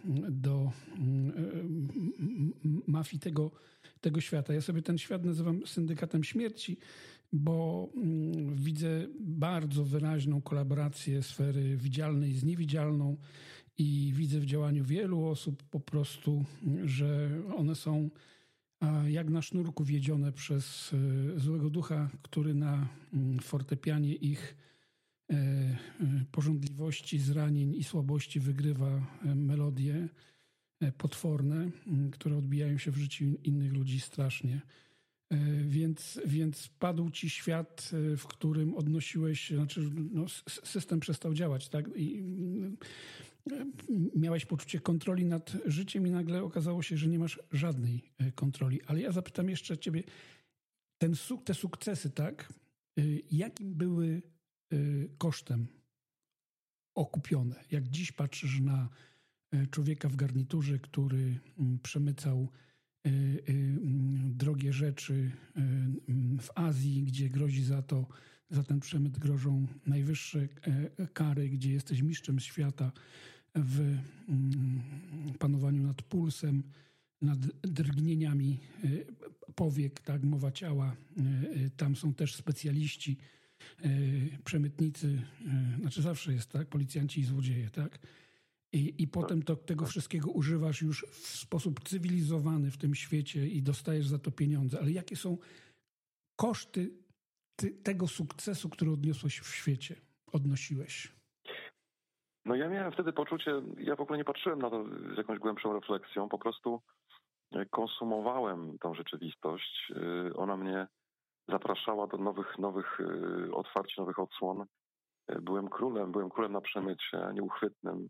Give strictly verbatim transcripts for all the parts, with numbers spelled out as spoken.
do mafii tego, tego świata. Ja sobie ten świat nazywam syndykatem śmierci, bo widzę bardzo wyraźną kolaborację sfery widzialnej z niewidzialną i widzę w działaniu wielu osób po prostu, że one są jak na sznurku wiedzione przez złego ducha, który na fortepianie ich pożądliwości, zranień i słabości wygrywa melodie potworne, które odbijają się w życiu innych ludzi strasznie. Więc, więc padł ci świat, w którym odnosiłeś, znaczy no, system przestał działać, tak? I miałeś poczucie kontroli nad życiem i nagle okazało się, że nie masz żadnej kontroli. Ale ja zapytam jeszcze ciebie, ten, te sukcesy, tak? Jakim były kosztem okupione? Jak dziś patrzysz na człowieka w garniturze, który przemycał drogie rzeczy w Azji, gdzie grozi za to, za ten przemyt grożą najwyższe kary, gdzie jesteś mistrzem świata w panowaniu nad pulsem, nad drgnieniami powiek, tak, mowa ciała. Tam są też specjaliści, przemytnicy, znaczy zawsze jest, tak, policjanci i złodzieje, tak? I, i potem to, tego wszystkiego używasz już w sposób cywilizowany w tym świecie i dostajesz za to pieniądze. Ale jakie są koszty ty, tego sukcesu, który odniosłeś w świecie, odnosiłeś? No ja miałem wtedy poczucie, ja w ogóle nie patrzyłem na to z jakąś głębszą refleksją, po prostu konsumowałem tą rzeczywistość. Ona mnie zapraszała do nowych, nowych otwarć, nowych odsłon. Byłem królem, byłem królem na przemycie, nieuchwytnym,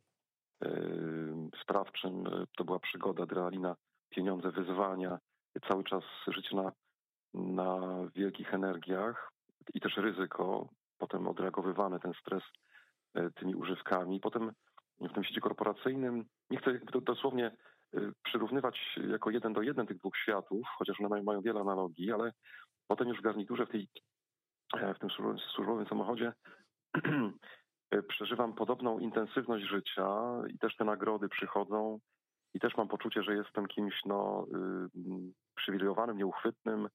sprawczym. To była przygoda, adrenalina, pieniądze, wyzwania, cały czas życie na, na wielkich energiach i też ryzyko, potem odreagowywany ten stres tymi używkami. Potem w tym świecie korporacyjnym, nie chcę dosłownie przyrównywać jako jeden do jeden tych dwóch światów, chociaż one mają wiele analogii, ale potem już w garniturze, w, tej, w tym służbowym samochodzie przeżywam podobną intensywność życia i też te nagrody przychodzą i też mam poczucie, że jestem kimś no, yy, przywilejowanym, nieuchwytnym.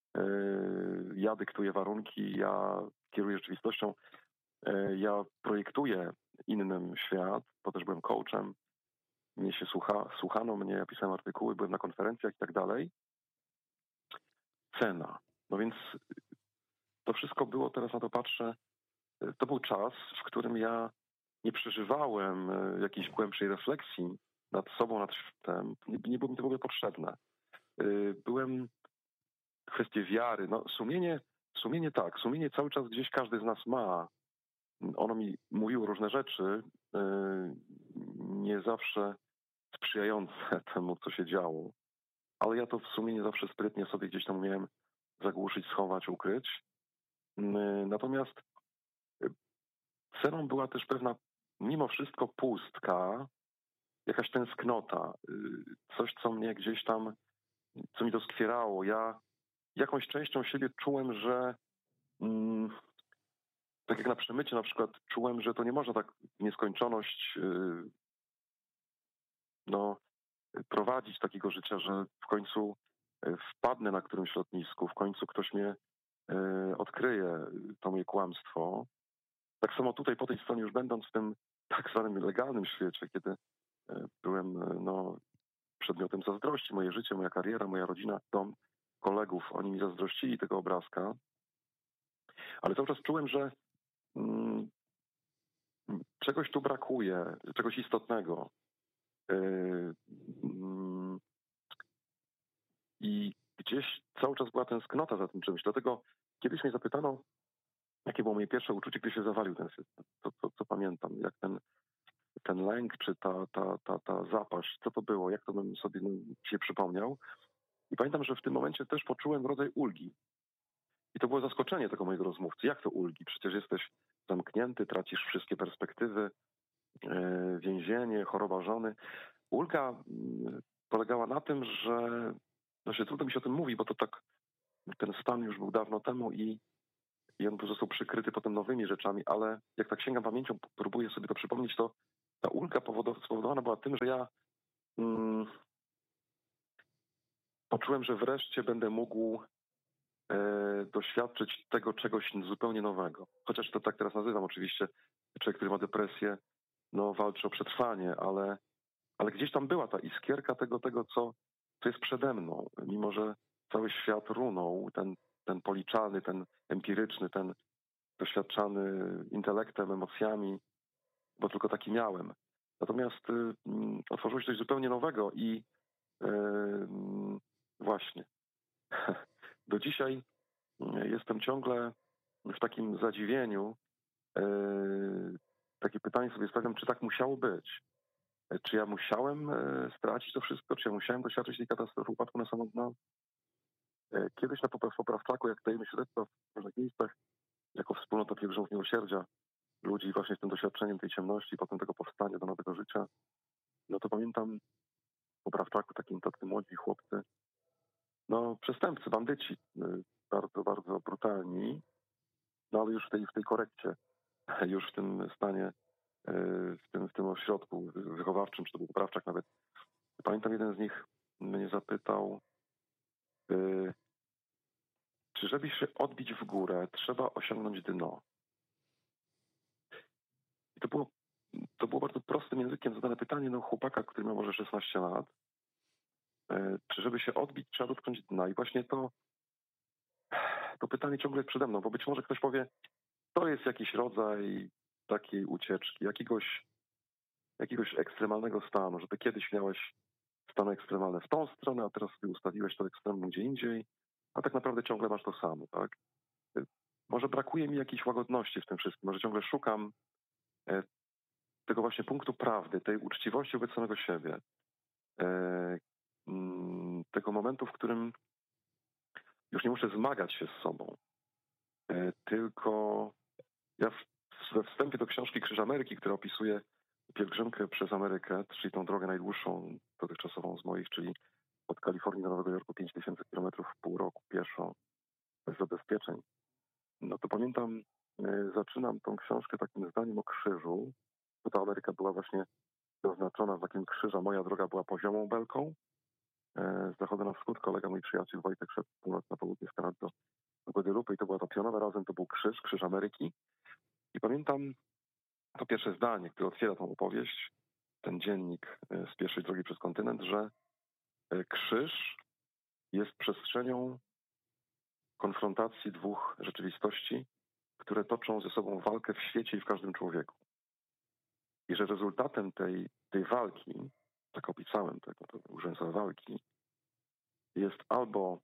Yy, ja dyktuję warunki, ja kieruję rzeczywistością, yy, ja projektuję innym świat, bo też byłem coachem, mnie się słucha, słuchano mnie, ja pisałem artykuły, byłem na konferencjach i tak dalej. Cena. No więc to wszystko było, teraz na to patrzę, to był czas, w którym ja nie przeżywałem jakiejś głębszej refleksji nad sobą, nad światem. Nie, nie było mi to w ogóle potrzebne. Byłem kwestie wiary. No, sumienie, sumienie tak, sumienie cały czas gdzieś każdy z nas ma. Ono mi mówiło różne rzeczy, nie zawsze sprzyjające temu, co się działo. Ale ja to w sumienie zawsze sprytnie sobie gdzieś tam umiałem zagłuszyć, schować, ukryć. Natomiast ceną była też pewna, mimo wszystko, pustka, jakaś tęsknota, coś, co mnie gdzieś tam, co mi doskwierało. Ja jakąś częścią siebie czułem, że mm, tak jak na przemycie na przykład, czułem, że to nie można tak w nieskończoność yy, no, prowadzić takiego życia, że w końcu wpadnę na którymś lotnisku, w końcu ktoś mnie yy, odkryje, to moje kłamstwo. Tak samo tutaj po tej stronie już będąc w tym tak zwanym legalnym świecie, kiedy byłem no, przedmiotem zazdrości, moje życie, moja kariera, moja rodzina, dom, kolegów, oni mi zazdrościli tego obrazka, ale cały czas czułem, że mm, czegoś tu brakuje, czegoś istotnego. Yy, yy, I gdzieś cały czas była tęsknota za tym czymś, dlatego kiedyś mnie zapytano, jakie było moje pierwsze uczucie, gdy się zawalił ten system. To, to co pamiętam, jak ten, ten lęk, czy ta, ta, ta, ta zapaść, co to było, jak to bym sobie no, się przypomniał. I pamiętam, że w tym momencie też poczułem rodzaj ulgi. I to było zaskoczenie tego mojego rozmówcy. Jak to ulgi? Przecież jesteś zamknięty, tracisz wszystkie perspektywy, yy, więzienie, choroba żony. Ulga yy, polegała na tym, że no się trudno mi się o tym mówi, bo to tak, ten stan już był dawno temu i I on został przykryty potem nowymi rzeczami, ale jak tak sięgam pamięcią, próbuję sobie to przypomnieć, to ta ulga spowodowana była tym, że ja mm, poczułem, że wreszcie będę mógł e, doświadczyć tego czegoś zupełnie nowego. Chociaż to tak teraz nazywam oczywiście. Człowiek, który ma depresję, no walczy o przetrwanie, ale, ale gdzieś tam była ta iskierka tego, tego co, co jest przede mną. Mimo że cały świat runął, ten, ten policzalny, ten empiryczny, ten doświadczany intelektem, emocjami, bo tylko taki miałem. Natomiast y, otworzyło się coś zupełnie nowego i y, właśnie do dzisiaj jestem ciągle w takim zadziwieniu. Y, takie pytanie sobie stawiam, czy tak musiało być? Czy ja musiałem y, stracić to wszystko? Czy ja musiałem doświadczyć tej katastrofy upadku na samotną? Y, kiedyś na poprawczaku, jak dajemy śledztwa w różnych miejscach, jako wspólnota pielgrzymów miłosierdzia, ludzi właśnie z tym doświadczeniem tej ciemności, potem tego powstania do nowego życia, no to pamiętam w Poprawczaku takim tacy młodzi chłopcy, no przestępcy, bandyci, bardzo, bardzo brutalni, no ale już w tej, w tej korekcie, już w tym stanie, w tym, w tym ośrodku wychowawczym, czy to był Poprawczak nawet. Pamiętam, jeden z nich mnie zapytał, czy żeby się odbić w górę, trzeba osiągnąć dno. I to było, to było bardzo prostym językiem zadane pytanie, no chłopaka, który miał może szesnaście lat, czy żeby się odbić, trzeba dotknąć dna. I właśnie to, to pytanie ciągle jest przede mną, bo być może ktoś powie, to jest jakiś rodzaj takiej ucieczki, jakiegoś, jakiegoś ekstremalnego stanu, że ty kiedyś miałeś stany ekstremalne w tą stronę, a teraz sobie ustawiłeś to ekstremum gdzie indziej, a tak naprawdę ciągle masz to samo, tak? Może brakuje mi jakiejś łagodności w tym wszystkim, może ciągle szukam tego właśnie punktu prawdy, tej uczciwości wobec samego siebie, tego momentu, w którym już nie muszę zmagać się z sobą, tylko ja we wstępie do książki Krzyż Ameryki, która opisuje pielgrzymkę przez Amerykę, czyli tą drogę najdłuższą dotychczasową z moich, czyli od Kalifornii do Nowego Jorku pięć tysięcy kilometrów w pół roku pieszo, bez zabezpieczeń. No to pamiętam, zaczynam tą książkę takim zdaniem o krzyżu, bo ta Ameryka była właśnie zaznaczona znakiem krzyża. Moja droga była poziomą belką. Z zachodu na wschód kolega, mój przyjaciel Wojtek szedł z północ na południe w Kanadzie do Guadalupe i to była ta pionowa, razem to był krzyż, krzyż Ameryki. I pamiętam to pierwsze zdanie, które otwiera tą opowieść, ten dziennik z pierwszej drogi przez kontynent, że krzyż jest przestrzenią konfrontacji dwóch rzeczywistości, które toczą ze sobą walkę w świecie i w każdym człowieku. I że rezultatem tej, tej walki, tak opisałem tego, to użyłem słowa walki, jest albo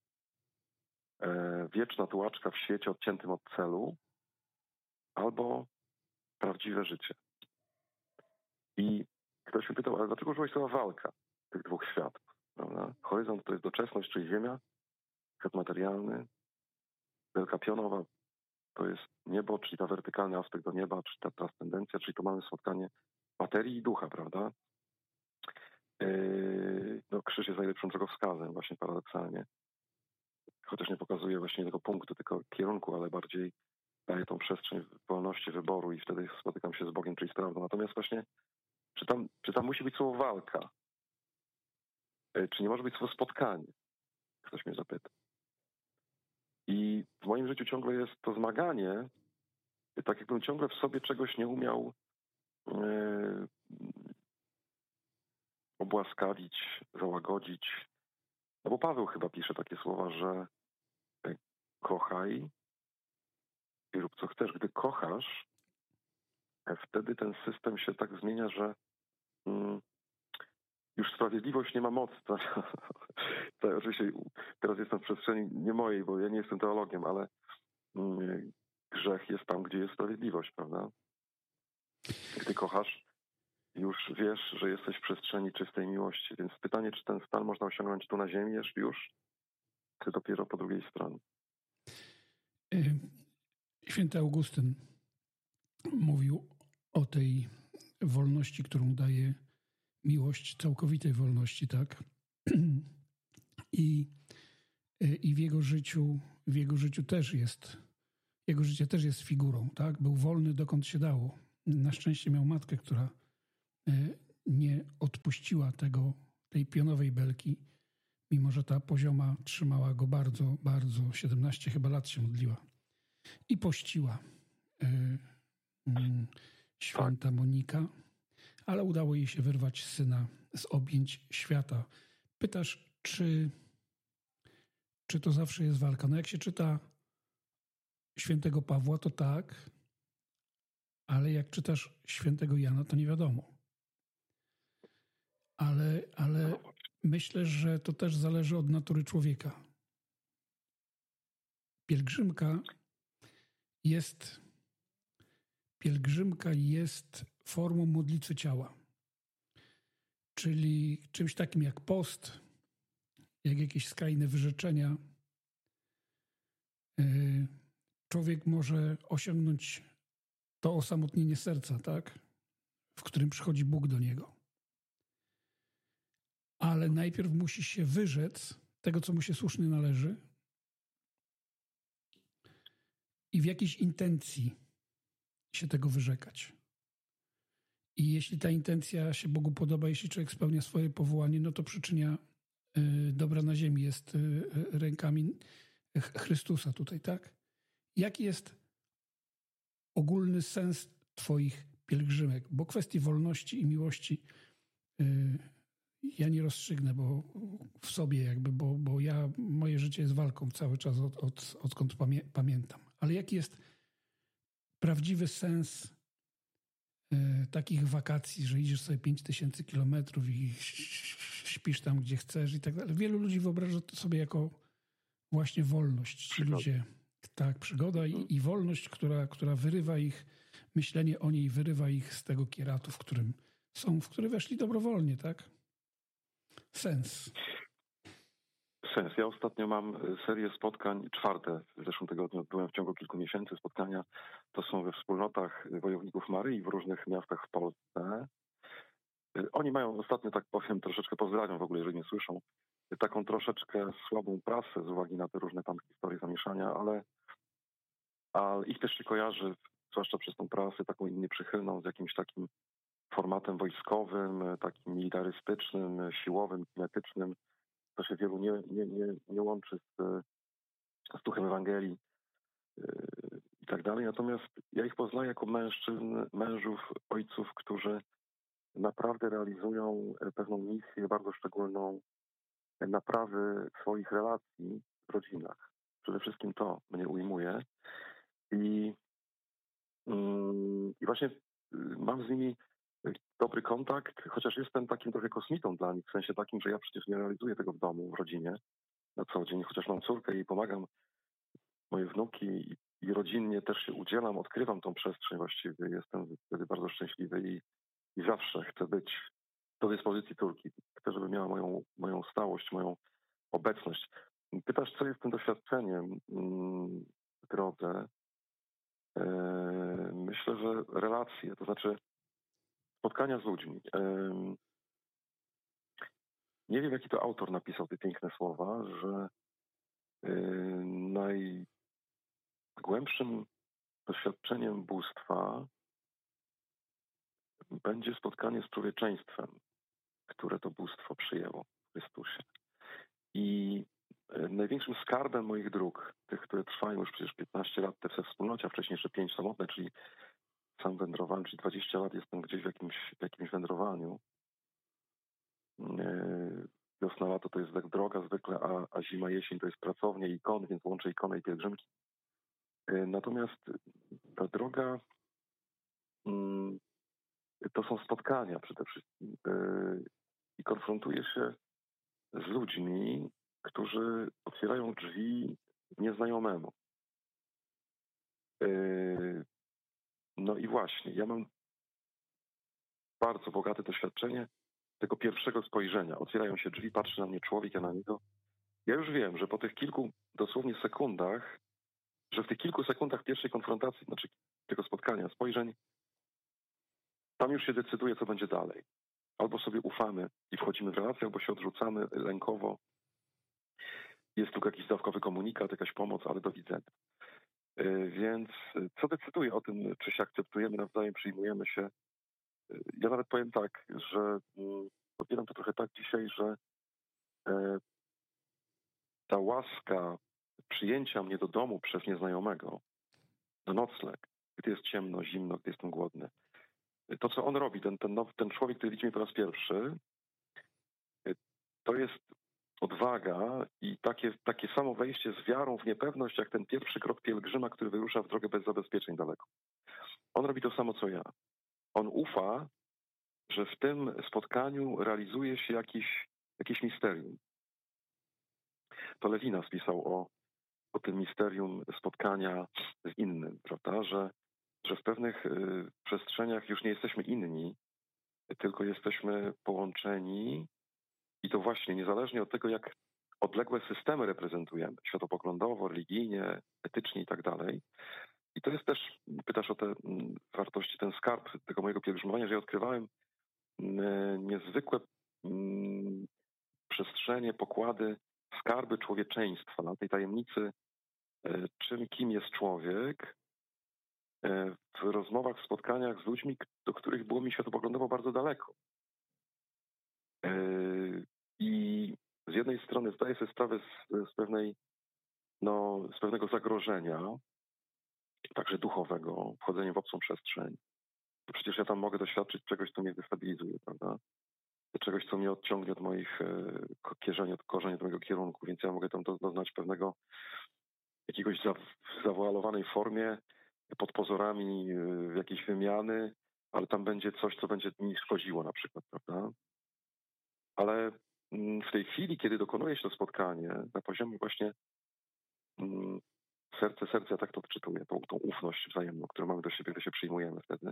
e, wieczna tułaczka w świecie odciętym od celu, albo prawdziwe życie. I ktoś mnie pytał, ale dlaczego użyłeś słowa walka tych dwóch światów? Prawda? Horyzont to jest doczesność, czyli ziemia, świat materialny, wielka pionowa to jest niebo, czyli ta wertykalny aspekt do nieba, czy ta transcendencja, czyli to mamy spotkanie materii i ducha, prawda? Yy, no, krzyż jest najlepszym drogowskazem, właśnie paradoksalnie. Chociaż nie pokazuje właśnie tego punktu, tylko kierunku, ale bardziej daje tą przestrzeń wolności wyboru i wtedy spotykam się z Bogiem, czyli z prawdą. Natomiast właśnie, czy tam, czy tam musi być słowo walka? Yy, czy nie może być słowo spotkanie? Ktoś mnie zapyta. I w moim życiu ciągle jest to zmaganie, tak jakbym ciągle w sobie czegoś nie umiał yy, obłaskawić, załagodzić. No bo Paweł chyba pisze takie słowa, że kochaj i rób co chcesz. Gdy kochasz, wtedy ten system się tak zmienia, że mm, już sprawiedliwość nie ma mocy. To, to, oczywiście teraz jestem w przestrzeni nie mojej, bo ja nie jestem teologiem, ale mm, grzech jest tam, gdzie jest sprawiedliwość, prawda? Gdy kochasz, już wiesz, że jesteś w przestrzeni czystej miłości. Więc pytanie, czy ten stan można osiągnąć tu na ziemi już, czy dopiero po drugiej stronie. Święty Augustyn mówił o tej wolności, którą daje miłość, całkowitej wolności, tak? I, i w jego życiu, w jego życiu też jest, jego życie też jest figurą, tak? Był wolny dokąd się dało. Na szczęście miał matkę, która nie odpuściła tego, tej pionowej belki, mimo że ta pozioma trzymała go bardzo, bardzo, siedemnaście chyba lat się modliła i pościła y, y, święta Monika, ale udało jej się wyrwać syna z objęć świata. Pytasz, czy, czy to zawsze jest walka? No jak się czyta świętego Pawła, to tak, ale jak czytasz świętego Jana, to nie wiadomo. Ale, ale myślę, że to też zależy od natury człowieka. Pielgrzymka jest, pielgrzymka jest formą modlitwy ciała. Czyli czymś takim jak post, jak jakieś skrajne wyrzeczenia. Człowiek może osiągnąć to osamotnienie serca, tak? W którym przychodzi Bóg do niego. Ale najpierw musi się wyrzec tego, co mu się słusznie należy i w jakiejś intencji się tego wyrzekać. I jeśli ta intencja się Bogu podoba, jeśli człowiek spełnia swoje powołanie, no to przyczynia y, dobra na ziemi jest y, rękami Chrystusa tutaj, tak? Jaki jest ogólny sens twoich pielgrzymek? Bo kwestii wolności i miłości y, ja nie rozstrzygnę, bo w sobie jakby, bo, bo ja, moje życie jest walką cały czas od, od, odkąd pamię, pamiętam. Ale jaki jest prawdziwy sens y, takich wakacji, że idziesz sobie pięć tysięcy kilometrów i śpisz tam, gdzie chcesz i tak dalej. Wielu ludzi wyobraża to sobie jako właśnie wolność. Ci ludzie, tak, przygoda i, i wolność, która, która wyrywa ich, myślenie o niej wyrywa ich z tego kieratu, w którym są, w który weszli dobrowolnie, tak? Sens. Sens. Ja ostatnio mam serię spotkań, czwarte w zeszłym tygodniu, byłem w ciągu kilku miesięcy. Spotkania to są we wspólnotach wojowników Maryi w różnych miastach w Polsce. Oni mają ostatnio, tak powiem, troszeczkę pozdrawiam w ogóle, jeżeli nie słyszą, taką troszeczkę słabą prasę z uwagi na te różne tam historie zamieszania, ale, ale ich też się kojarzy, zwłaszcza przez tą prasę taką nieprzychylną, z jakimś takim formatem wojskowym, takim militarystycznym, siłowym, kinetycznym. To się wielu nie, nie, nie, nie łączy z, z duchem Ewangelii yy, i tak dalej. Natomiast ja ich poznaję jako mężczyzn, mężów, ojców, którzy naprawdę realizują pewną misję bardzo szczególną naprawy swoich relacji w rodzinach. Przede wszystkim to mnie ujmuje. I, yy, i właśnie mam z nimi dobry kontakt, chociaż jestem takim trochę kosmitą dla nich, w sensie takim, że ja przecież nie realizuję tego w domu, w rodzinie na co dzień, chociaż mam córkę i pomagam moje wnuki i, i rodzinnie też się udzielam, odkrywam tą przestrzeń właściwie, jestem wtedy bardzo szczęśliwy i, i zawsze chcę być do dyspozycji córki. Chcę, żeby miała moją, moją stałość, moją obecność. Pytasz, co jest tym doświadczeniem w drodze? Myślę, że relacje, to znaczy spotkania z ludźmi. Nie wiem, jaki to autor napisał te piękne słowa, że najgłębszym doświadczeniem bóstwa będzie spotkanie z człowieczeństwem, które to bóstwo przyjęło w Chrystusie. I największym skarbem moich dróg, tych, które trwają już przecież piętnaście lat, te we wspólnocie, a wcześniej jeszcze pięć samotne, czyli sam wędrowałem, czyli dwadzieścia lat jestem gdzieś w jakimś, w jakimś wędrowaniu. Wiosna, lato to jest tak droga zwykle, a, a zima, jesień to jest pracownia i ikon, więc łączę ikonę i pielgrzymki. Natomiast ta droga to są spotkania przede wszystkim i konfrontuję się z ludźmi, którzy otwierają drzwi nieznajomemu. No i właśnie, ja mam bardzo bogate doświadczenie tego pierwszego spojrzenia. Otwierają się drzwi, patrzy na mnie człowiek, ja na niego. Ja już wiem, że po tych kilku dosłownie sekundach, że w tych kilku sekundach pierwszej konfrontacji, znaczy tego spotkania, spojrzeń, tam już się decyduje, co będzie dalej. Albo sobie ufamy i wchodzimy w relację, albo się odrzucamy lękowo. Jest tu jakiś dawkowy komunikat, jakaś pomoc, ale do widzenia. Więc co decyduje o tym, czy się akceptujemy nawzajem, przyjmujemy się? Ja nawet powiem tak, że mm, odbieram to trochę tak dzisiaj, że e, ta łaska przyjęcia mnie do domu przez nieznajomego, na nocleg, gdy jest ciemno, zimno, gdy jestem głodny. To, co on robi, ten, ten, nowy, ten człowiek, który widzi mnie po raz pierwszy, to jest odwaga i takie, takie samo wejście z wiarą w niepewność, jak ten pierwszy krok pielgrzyma, który wyrusza w drogę bez zabezpieczeń daleko. On robi to samo, co ja. On ufa, że w tym spotkaniu realizuje się jakiś, jakieś misterium. To Lewinas pisał o, o tym misterium spotkania z innym, prawda? Że, że w pewnych y, przestrzeniach już nie jesteśmy inni, tylko jesteśmy połączeni i to właśnie niezależnie od tego, jak odległe systemy reprezentujemy, światopoglądowo, religijnie, etycznie i tak dalej. I to jest też, pytasz o te mm, wartości, ten skarb tego mojego pielgrzymowania, że ja odkrywałem mm, niezwykłe mm, przestrzenie, pokłady, skarby człowieczeństwa, na tej tajemnicy, e, czym, kim jest człowiek, e, w rozmowach, w spotkaniach z ludźmi, do których było mi światopoglądowo bardzo daleko. E, I z jednej strony zdaję sobie sprawę z, z pewnej, no, z pewnego zagrożenia, także duchowego, wchodzenia w obcą przestrzeń. To przecież ja tam mogę doświadczyć czegoś, co mnie destabilizuje, prawda? Czegoś, co mnie odciągnie od moich e, kierzeni, od korzeni, od mojego kierunku, więc ja mogę tam doznać pewnego jakiegoś za, w zawoalowanej formie, pod pozorami e, jakiejś wymiany, ale tam będzie coś, co będzie mi szkodziło na przykład, prawda? Ale mm, w tej chwili, kiedy dokonuje się to spotkanie na poziomie właśnie mm, serce, serce, ja tak to odczytuję, tą, tą ufność wzajemną, którą mamy do siebie, gdy się przyjmujemy wtedy,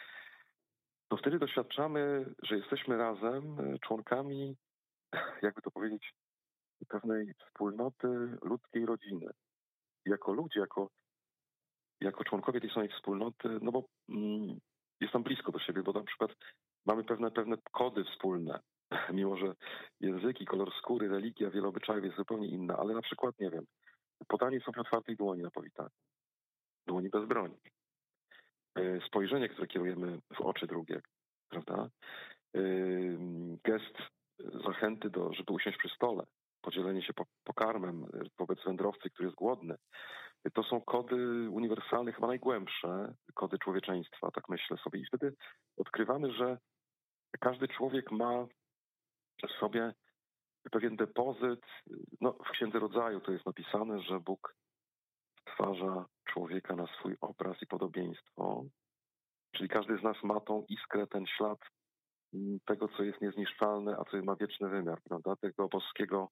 to wtedy doświadczamy, że jesteśmy razem e, członkami, jakby to powiedzieć, pewnej wspólnoty ludzkiej rodziny. I jako ludzie, jako, jako członkowie tej samej wspólnoty, no bo mm, jest tam blisko do siebie, bo na przykład mamy pewne, pewne kody wspólne, mimo że języki, kolor skóry, religia, wiele obyczajów jest zupełnie inna, ale na przykład, nie wiem, podanie sobie otwartej dłoni na powitanie, dłoni bez broni, e, spojrzenie, które kierujemy w oczy drugiego, prawda? E, gest zachęty do, żeby usiąść przy stole, podzielenie się pokarmem wobec wędrowcy, który jest głodny. To są kody uniwersalne, chyba najgłębsze kody człowieczeństwa, tak myślę sobie. I wtedy odkrywamy, że każdy człowiek ma w sobie pewien depozyt. No, w Księdze Rodzaju to jest napisane, że Bóg stwarza człowieka na swój obraz i podobieństwo. Czyli każdy z nas ma tą iskrę, ten ślad tego, co jest niezniszczalne, a co ma wieczny wymiar, prawda? Tego boskiego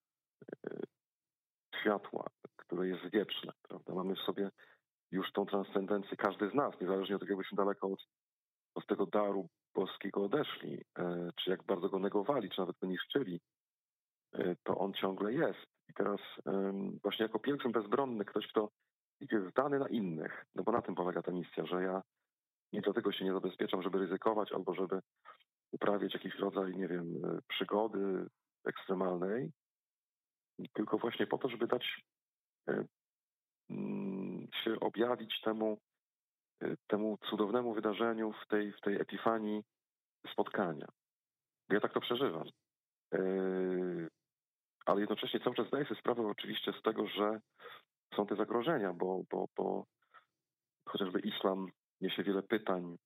światła, które jest wieczne, prawda? Mamy w sobie już tą transcendencję, każdy z nas, niezależnie od tego, jakbyśmy daleko od, od tego daru boskiego odeszli, e, czy jak bardzo go negowali, czy nawet go niszczyli, e, to on ciągle jest. I teraz e, właśnie jako pielgrzym bezbronny, ktoś, kto idzie zdany na innych, no bo na tym polega ta misja, że ja nie dlatego się nie zabezpieczam, żeby ryzykować albo żeby uprawiać jakiś rodzaj, nie wiem, przygody ekstremalnej, tylko właśnie po to, żeby dać e, się objawić temu, temu cudownemu wydarzeniu w tej, w tej epifanii spotkania. Ja tak to przeżywam. Ale jednocześnie cały czas zdaję sobie sprawę oczywiście z tego, że są te zagrożenia, bo, bo, bo chociażby islam niesie wiele pytań,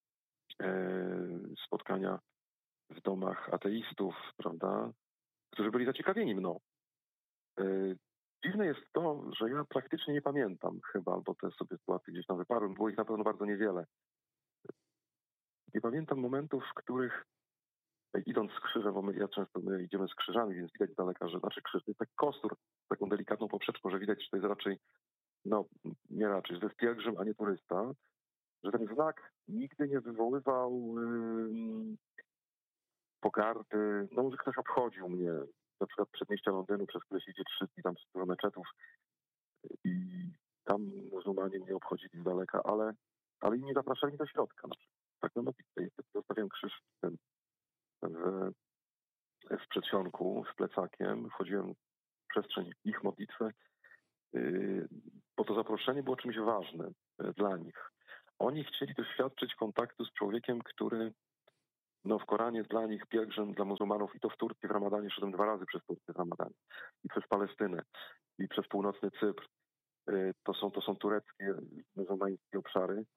spotkania w domach ateistów, prawda, którzy byli zaciekawieni mną. Dziwne jest to, że ja praktycznie nie pamiętam chyba, bo te sobie sytuacje gdzieś tam wyparłem, było ich na pewno bardzo niewiele. Nie pamiętam momentów, w których idąc z krzyżem, bo my, ja często my idziemy z krzyżami, więc widać z daleka, że znaczy krzyż to jest taki kostur, taką delikatną poprzeczką, że widać, że to jest raczej, no nie raczej, że to jest pielgrzym, a nie turysta, że ten znak nigdy nie wywoływał yy, pogardy, no może ktoś obchodził mnie, na przykład przedmieścia Londynu, przez które się idzie trzy dni, tam sporo meczetów i tam muzułmanie mnie obchodzili z daleka, ale, ale inni zapraszali do środka. Na przykład. Tak, no, no zostawiam krzyż w tym w, w przedsionku z plecakiem, wchodziłem w przestrzeń ich modlitwy, bo to zaproszenie było czymś ważnym dla nich. Oni chcieli doświadczyć kontaktu z człowiekiem, który no w Koranie dla nich pielgrzym, dla muzułmanów, i to w Turcji w Ramadanie, szedłem dwa razy przez Turcję w Ramadanie, i przez Palestynę, i przez północny Cypr. To są, to są tureckie, muzułmańskie obszary.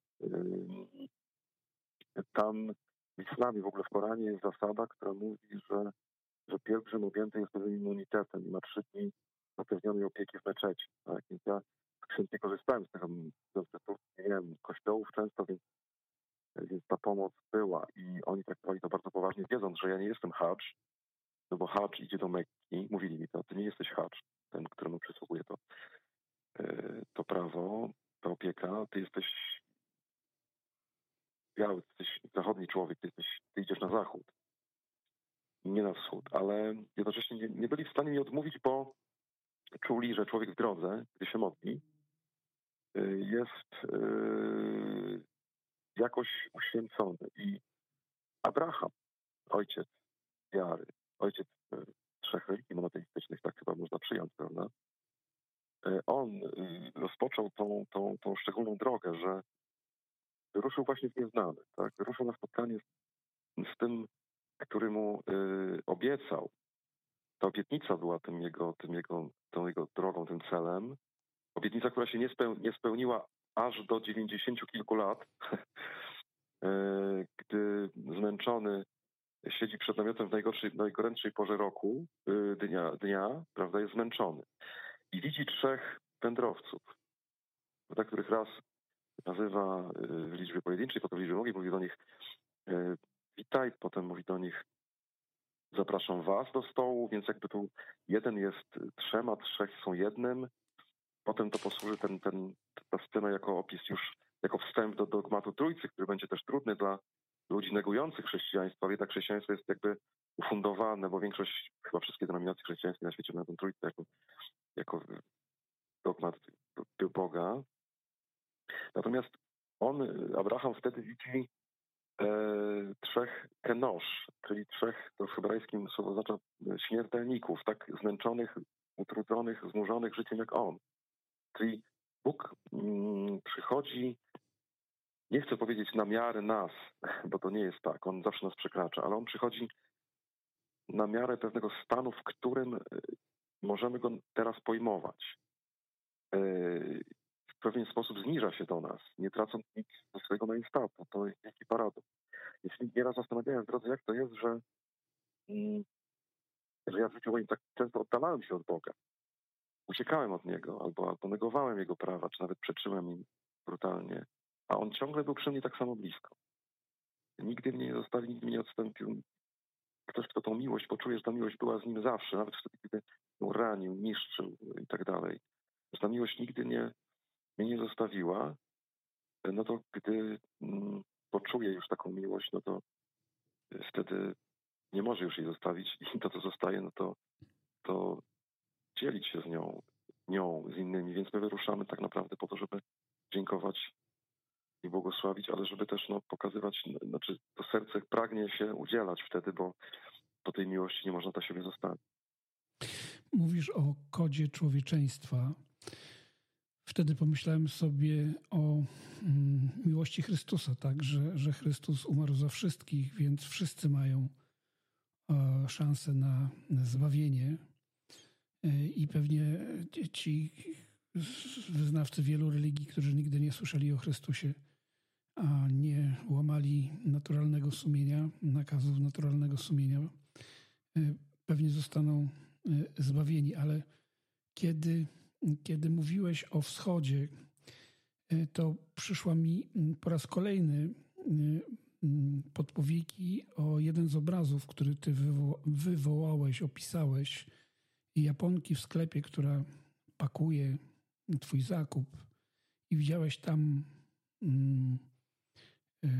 Tam w islamie, w ogóle w Koranie jest zasada, która mówi, że, że pielgrzym objęty jest pewnym immunitetem i ma trzy dni zapewnionej opieki w meczecie. Tak? Więc ja chętnie korzystałem z tego, w Turcji nie wiem, kościołów często, więc, więc ta pomoc była i oni traktowali to bardzo poważnie, wiedząc, że ja nie jestem hadż, no bo hadż idzie do Mekki. Mówili mi to, ty nie jesteś hadż, ten, któremu przysługuje to, to prawo, ta opieka, ty jesteś biały, ty jesteś zachodni człowiek, ty, jesteś, ty idziesz na zachód, nie na wschód, ale jednocześnie nie, nie byli w stanie mi odmówić, bo czuli, że człowiek w drodze, gdy się modli, jest yy, jakoś uświęcony. I Abraham, ojciec wiary, ojciec yy, trzech religii monoteistycznych, tak chyba można przyjąć, prawda? Yy, on yy, rozpoczął tą, tą, tą szczególną drogę, że wyruszył właśnie w nieznane, tak? Wyruszył na spotkanie z, z tym, który mu yy, obiecał. Ta obietnica była tym jego, tym jego, tą jego drogą, tym celem. Obietnica, która się nie, speł- nie spełniła aż do dziewięćdziesięciu kilku lat, gdy zmęczony siedzi przed namiotem w najgorszej, najgorętszej porze roku, dnia, dnia, prawda, jest zmęczony. I widzi trzech wędrowców, prawda, których raz nazywa w liczbie pojedynczej, potem w liczbie mnogiej, mówi do nich witaj, potem mówi do nich zapraszam was do stołu, więc jakby tu jeden jest trzema, trzech są jednym. Potem to posłuży ten, ten, ta scena jako opis już, jako wstęp do dogmatu Trójcy, który będzie też trudny dla ludzi negujących chrześcijaństwo, ale jednak chrześcijaństwo jest jakby ufundowane, bo większość, chyba wszystkie denominacje chrześcijańskie na świecie mają tę Trójcę jako, jako dogmat Boga. Natomiast on, Abraham, wtedy widzi e, trzech kenosz, czyli trzech, to w hebrajskim słowo oznacza śmiertelników, tak zmęczonych, utrudzonych, znużonych życiem jak on. Czyli Bóg mm, przychodzi, nie chcę powiedzieć na miarę nas, bo to nie jest tak, On zawsze nas przekracza, ale On przychodzi na miarę pewnego stanu, w którym możemy Go teraz pojmować. W pewien sposób zniża się do nas, nie tracąc nic ze swojego majestatu. To jest wielki paradoks. Jeśli nieraz zastanawiałem w drodze, jak to jest, że, że ja w życiu moim tak często oddalałem się od Boga. Uciekałem od Niego, albo, albo negowałem Jego prawa, czy nawet przeczyłem im brutalnie. A On ciągle był przy mnie tak samo blisko. Nigdy mnie nie zostawił, nigdy mnie nie odstąpił. Ktoś, kto tą miłość poczuje, że ta miłość była z nim zawsze, nawet wtedy, kiedy ją ranił, niszczył i tak dalej. Że ta miłość nigdy nie, mnie nie zostawiła, no to gdy mm, poczuje już taką miłość, no to wtedy nie może już jej zostawić i to, co zostaje, no to, to dzielić się z nią, nią, z innymi, więc my wyruszamy tak naprawdę po to, żeby dziękować i błogosławić, ale żeby też no, pokazywać, znaczy to serce pragnie się udzielać wtedy, bo do tej miłości nie można dla siebie zostawić. Mówisz o kodzie człowieczeństwa. Wtedy pomyślałem sobie o mm, miłości Chrystusa, tak, że, że Chrystus umarł za wszystkich, więc wszyscy mają e, szansę na, na zbawienie. E, I pewnie ci wyznawcy wielu religii, którzy nigdy nie słyszeli o Chrystusie, a nie łamali naturalnego sumienia, nakazów naturalnego sumienia, pewnie zostaną zbawieni. Ale kiedy, kiedy mówiłeś o wschodzie, to przyszła mi po raz kolejny pod powieki o jeden z obrazów, który ty wywo- wywołałeś, opisałeś. Japonki w sklepie, która pakuje twój zakup i widziałeś tam mm, y,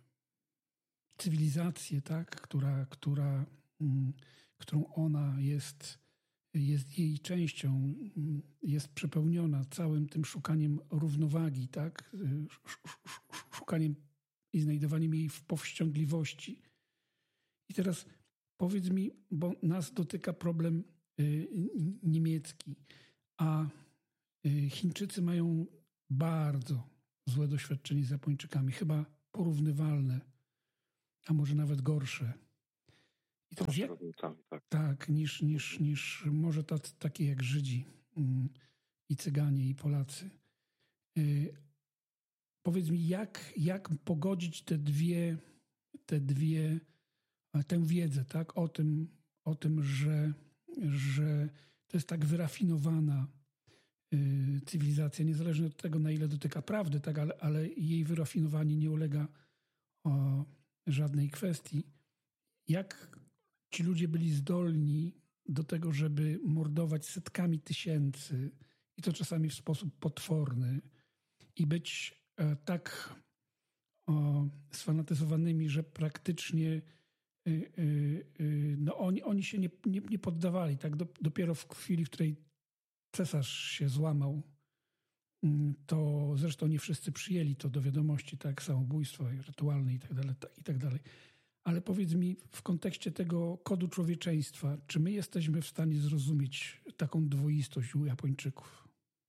cywilizację, tak, która, która, mm, którą ona jest, jest jej częścią, jest przepełniona całym tym szukaniem równowagi, tak, szukaniem i znajdowaniem jej w powściągliwości. I teraz powiedz mi, bo nas dotyka problem y, niemiecki, a Chińczycy mają bardzo, złe doświadczenie z Japończykami, chyba porównywalne, a może nawet gorsze. I to jak, tak, tak niż, niż, niż może tacy, takie jak Żydzi mm, i Cyganie i Polacy. Y, powiedz mi, jak, jak pogodzić te dwie, te dwie, tę wiedzę, tak, o tym, o tym, że, że to jest tak wyrafinowana y, cywilizacja, niezależnie od tego, na ile dotyka prawdy, tak, ale, ale jej wyrafinowanie nie ulega o żadnej kwestii. Jak ci ludzie byli zdolni do tego, żeby mordować setkami tysięcy i to czasami w sposób potworny i być e, tak o, sfanatyzowanymi, że praktycznie y, y, y, no oni, oni się nie, nie, nie poddawali. Tak? Do, dopiero w chwili, w której cesarz się złamał, y, to zresztą nie wszyscy przyjęli to do wiadomości, tak, samobójstwo rytualne i tak dalej, i tak dalej. Ale powiedz mi, w kontekście tego kodu człowieczeństwa, czy my jesteśmy w stanie zrozumieć taką dwoistość u Japończyków?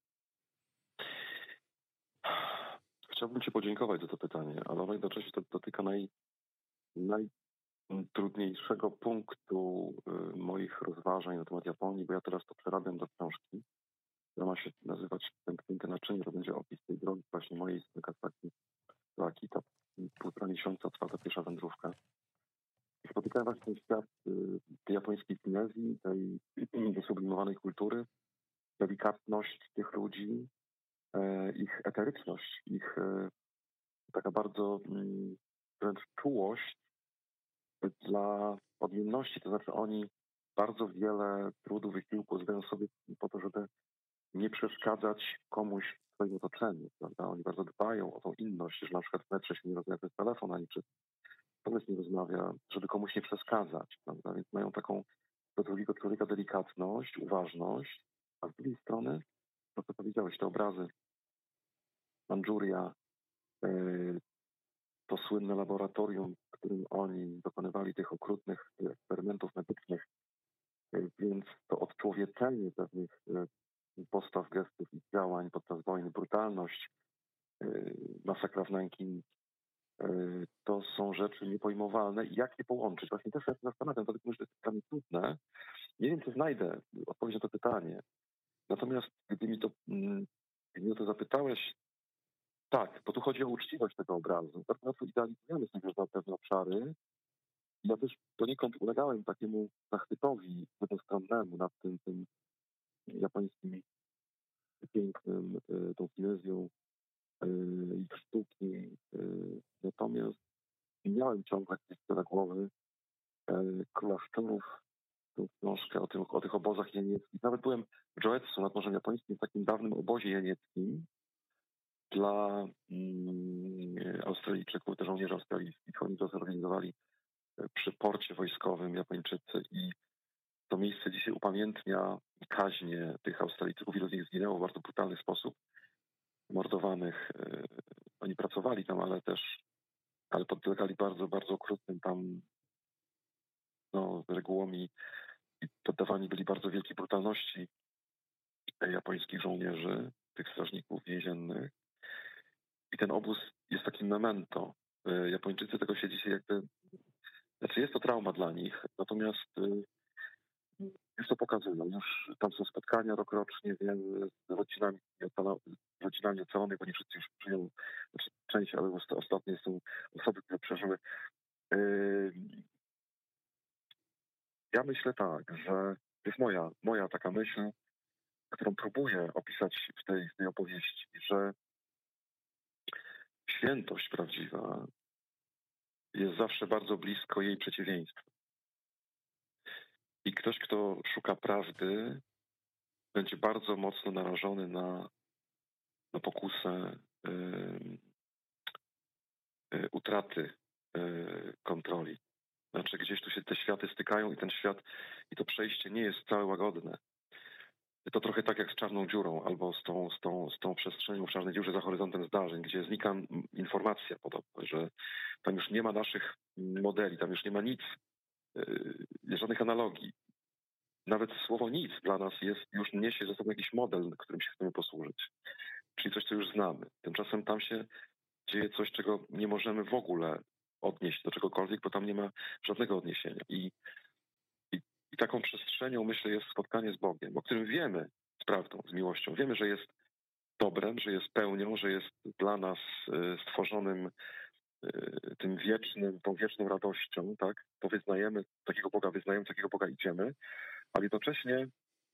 Chciałbym Ci podziękować za to pytanie, ale ono jednocześnie to dotyka naj, najtrudniejszego punktu y, moich rozważań na temat Japonii, bo ja teraz to przerabiam do książki, która ma się nazywać Pęknięte naczynie. To będzie opis tej drogi właśnie mojej z Nagasaki do Akita. Półtora miesiąca trwa ta pierwsza wędrówka. Spotykałem właśnie ten świat y, tej japońskiej finezji, tej wysublimowanej kultury, delikatność tych ludzi, e, ich eteryczność, ich e, taka bardzo mm, wręcz czułość dla odmienności. To znaczy oni bardzo wiele trudu, wysiłku zdają sobie po to, żeby nie przeszkadzać komuś w swoim otoczeniu. Prawda? Oni bardzo dbają o tą inność, że na przykład w metrze się nie rozmawia przez telefon, ani przez pomysł nie rozmawia, żeby komuś nie przeszkadzać. Prawda? Więc mają taką do drugiego człowieka delikatność, uważność, a z drugiej strony, to co powiedziałeś, te obrazy, Mandżuria, to słynne laboratorium, w którym oni dokonywali tych okrutnych eksperymentów medycznych, więc to odczłowieczenie pewnych postaw, gestów i działań podczas wojny, brutalność, masakra w Nanking, to są rzeczy niepojmowalne. I jak je połączyć? Właśnie też ja się zastanawiam, dlatego że to jest dla mnie trudne. Nie wiem, czy znajdę odpowiedź na to pytanie. Natomiast gdy mi to, gdy mi o to zapytałeś, tak, bo tu chodzi o uczciwość tego obrazu. Tak łatwo idealizujemy sobie na pewne obszary. Ja też poniekąd ulegałem takiemu zachwytowi jednostronnemu nad tym, tym japońskim pięknym, tą finezją ich sztuki. Natomiast miałem ciągle gdzieś tyle głowy Króla Szczurów, tą książkę o, tym, o tych obozach jenieckich. Nawet byłem w Joetsu nad Morzem Japońskim, w takim dawnym obozie jenieckim dla mm, Australijczyków, te żołnierzy australijskich. Oni to zorganizowali przy porcie wojskowym Japończycy i to miejsce dzisiaj upamiętnia kaźnie tych Australijczyków. Wielu z nich zginęło w bardzo brutalny sposób, mordowanych. Oni pracowali tam, ale też ale podlegali bardzo, bardzo okrutnym tam no, regułom i, i poddawani byli bardzo wielkiej brutalności japońskich żołnierzy, tych strażników więziennych. I ten obóz jest takim memento. Japończycy tego się dzisiaj jakby... Znaczy jest to trauma dla nich, natomiast już to pokazują. Już tam są spotkania rokrocznie wiem, z rodzinami, z rodzinami ocalonych, bo nie wszyscy już przyjął, znaczy część, ale ostatnie są osoby, które przeżyły. Ja myślę tak, że to jest moja, moja taka myśl, którą próbuję opisać w tej, w tej opowieści, że świętość prawdziwa jest zawsze bardzo blisko jej przeciwieństwa. I ktoś, kto szuka prawdy, będzie bardzo mocno narażony na, na pokusę yy, yy, utraty yy, kontroli. Znaczy gdzieś tu się te światy stykają i ten świat, i to przejście nie jest wcale łagodne. To trochę tak jak z czarną dziurą albo z tą, z tą, z tą przestrzenią w czarnej dziurze za horyzontem zdarzeń, gdzie znika informacja podobna, że tam już nie ma naszych modeli, tam już nie ma nic, yy, żadnych analogii. Nawet słowo nic dla nas jest, już niesie ze sobą jakiś model, którym się chcemy posłużyć. czyli coś, co już znamy. Tymczasem tam się dzieje coś, czego nie możemy w ogóle odnieść do czegokolwiek, bo tam nie ma żadnego odniesienia. I, i, i taką przestrzenią, myślę, jest spotkanie z Bogiem, o którym wiemy z prawdą, z miłością. Wiemy, że jest dobrem, że jest pełnią, że jest dla nas y, stworzonym y, tym wiecznym, tą wieczną radością, tak? To wyznajemy, takiego Boga wyznajemy, takiego Boga idziemy, ale jednocześnie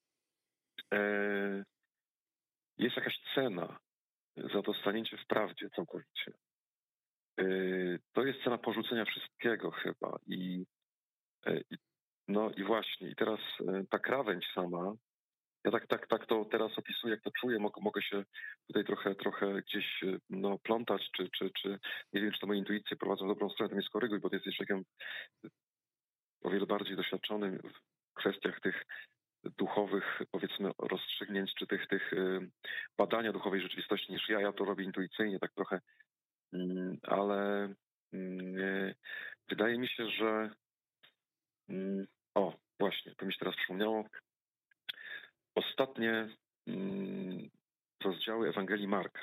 y, jest jakaś cena za to stanięcie w prawdzie całkowicie. Y, to jest cena porzucenia wszystkiego chyba i, y, no i właśnie, i teraz y, ta krawędź sama, ja tak, tak, tak to teraz opisuję, jak to czuję, mogę, mogę się tutaj trochę, trochę gdzieś no, plątać, czy, czy, czy nie wiem, czy to moje intuicje prowadzą w dobrą stronę, to mnie skoryguj, bo ty jesteś człowiekiem o wiele bardziej doświadczonym w kwestiach tych duchowych, powiedzmy, rozstrzygnięć, czy tych, tych badania duchowej rzeczywistości niż ja. Ja to robię intuicyjnie, tak trochę, ale wydaje mi się, że o, właśnie, to mi się teraz przypomniało, ostatnie rozdziały Ewangelii Marka.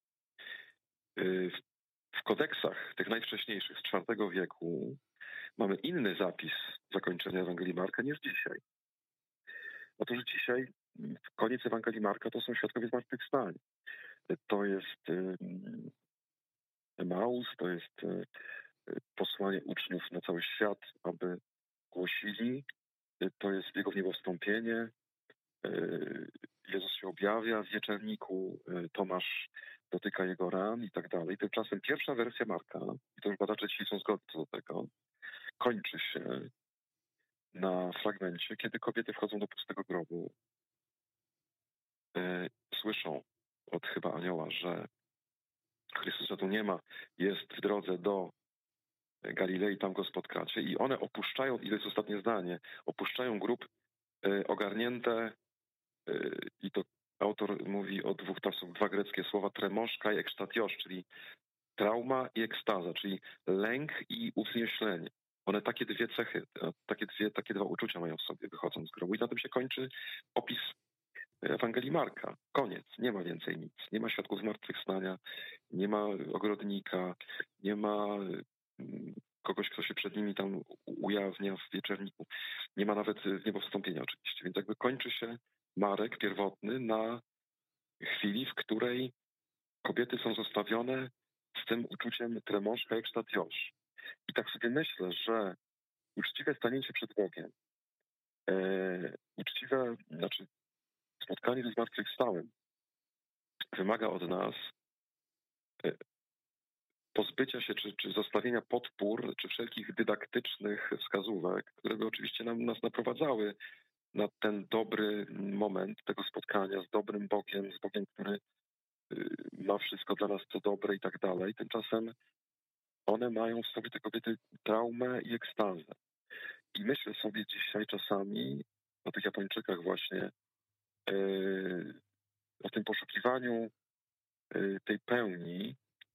W kodeksach tych najwcześniejszych z czwartego wieku mamy inny zapis zakończenia Ewangelii Marka niż dzisiaj. Otóż dzisiaj koniec Ewangelii Marka to są świadkowie zmartwychwstania. To jest Emaus, to jest posłanie uczniów na cały świat, aby głosili. To jest jego w niebo wstąpienie. Jezus się objawia w wieczerniku, Tomasz dotyka jego ran i tak dalej. Tymczasem pierwsza wersja Marka, i to już badacze dzisiaj są zgodni co do tego, kończy się na fragmencie, kiedy kobiety wchodzą do pustego grobu, słyszą od chyba anioła, że Chrystusa tu nie ma, jest w drodze do Galilei, tam go spotkacie. I one opuszczają, i to jest ostatnie zdanie, opuszczają grób ogarnięte, i to autor mówi o dwóch, tam są dwa greckie słowa, tremoszka i ekstatiosz, czyli trauma i ekstaza, czyli lęk i uwznieślenie. One takie dwie cechy, takie, dwie, takie dwa uczucia mają w sobie, wychodząc z grobu. I na tym się kończy opis Ewangelii Marka. Koniec. Nie ma więcej nic. Nie ma świadków zmartwychwstania, nie ma ogrodnika, nie ma kogoś, kto się przed nimi tam ujawnia w wieczerniku. Nie ma nawet niebowstąpienia oczywiście. Więc jakby kończy się Marek pierwotny na chwili, w której kobiety są zostawione z tym uczuciem tremoszka ekstatiosz. I tak sobie myślę, że uczciwe stanięcie przed Bogiem, e, uczciwe, znaczy spotkanie ze zmartwychwstałym wymaga od nas e, pozbycia się, czy, czy zostawienia podpór, czy wszelkich dydaktycznych wskazówek, które by oczywiście nam, nas naprowadzały na ten dobry moment tego spotkania z dobrym Bogiem, z Bogiem, który ma wszystko dla nas co dobre i tak dalej. Tymczasem one mają w sobie, te kobiety, traumę i ekstazę. I myślę sobie dzisiaj czasami o tych Japończykach właśnie, yy, o tym poszukiwaniu yy, tej pełni,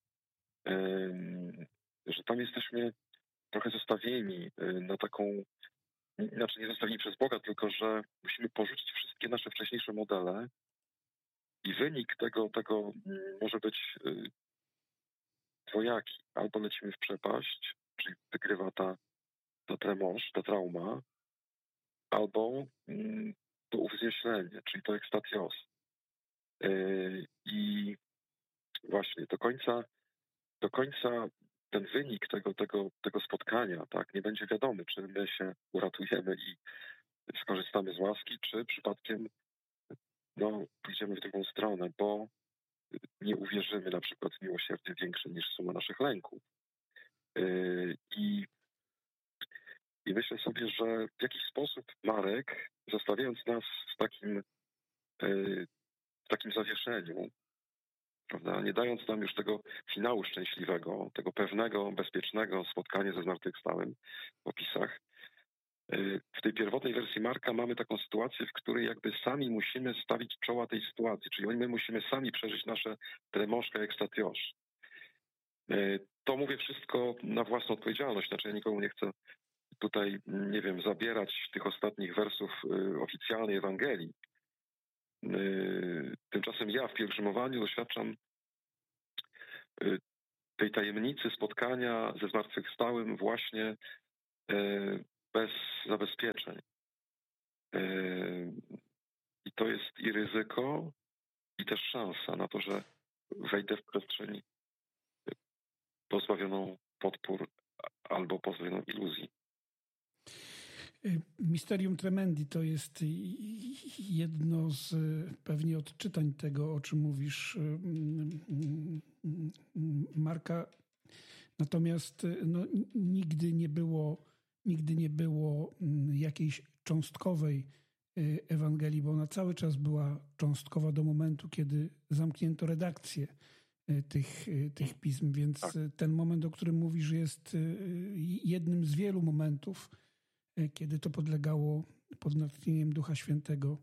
yy, że tam jesteśmy trochę zostawieni yy, na taką, znaczy nie zostawieni przez Boga, tylko że musimy porzucić wszystkie nasze wcześniejsze modele i wynik tego, tego może być yy, dwojaki. Albo lecimy w przepaść, czyli wygrywa ta, ta tremosz, ta trauma, albo mm, to uwznieślenie, czyli to ekstatios. Yy, I właśnie do końca, do końca ten wynik tego, tego, tego spotkania, tak, nie będzie wiadomy, czy my się uratujemy i skorzystamy z łaski, czy przypadkiem no, pójdziemy w drugą stronę, bo nie uwierzymy na przykład w miłosierdzie większe niż suma naszych lęków. Yy, I I myślę sobie, że w jakiś sposób Marek, zostawiając nas w takim, w takim zawieszeniu, prawda, nie dając nam już tego finału szczęśliwego, tego pewnego, bezpiecznego spotkania ze zmartwychwstałym w opisach, w tej pierwotnej wersji Marka mamy taką sytuację, w której jakby sami musimy stawić czoła tej sytuacji, czyli my musimy sami przeżyć nasze tremoszka ekstatiosz. To mówię wszystko na własną odpowiedzialność, znaczy ja nikomu nie chcę tutaj, nie wiem, zabierać tych ostatnich wersów oficjalnej Ewangelii. Tymczasem ja w pielgrzymowaniu doświadczam tej tajemnicy spotkania ze zmartwychwstałym właśnie bez zabezpieczeń. I to jest i ryzyko, i też szansa na to, że wejdę w przestrzeń pozbawioną podpór albo pozbawioną iluzji. Mysterium Tremendi to jest jedno z pewnie odczytań tego, o czym mówisz, Marka. Natomiast no, nigdy nie było, nigdy nie było jakiejś cząstkowej Ewangelii, bo ona cały czas była cząstkowa do momentu, kiedy zamknięto redakcję tych, tych pism. Więc tak. Ten moment, o którym mówisz, jest jednym z wielu momentów, kiedy to podlegało pod natchnieniem Ducha Świętego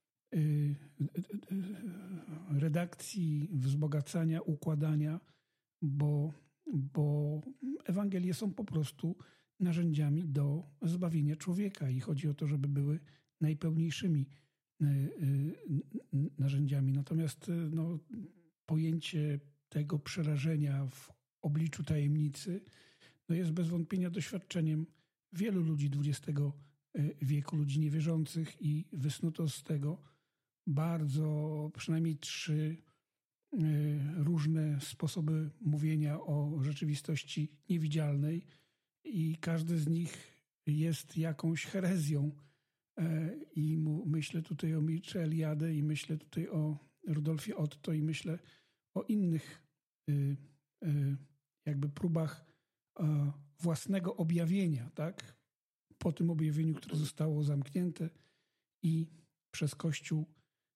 redakcji, wzbogacania, układania, bo, bo Ewangelie są po prostu narzędziami do zbawienia człowieka i chodzi o to, żeby były najpełniejszymi narzędziami. Natomiast no, pojęcie tego przerażenia w obliczu tajemnicy no, jest bez wątpienia doświadczeniem wielu ludzi dwudziestego wieku, ludzi niewierzących, i wysnuto z tego bardzo, przynajmniej trzy różne sposoby mówienia o rzeczywistości niewidzialnej i każdy z nich jest jakąś herezją. I myślę tutaj o Mircea Eliade i myślę tutaj o Rudolfie Otto i myślę o innych jakby próbach własnego objawienia, tak? Po tym objawieniu, które zostało zamknięte i przez Kościół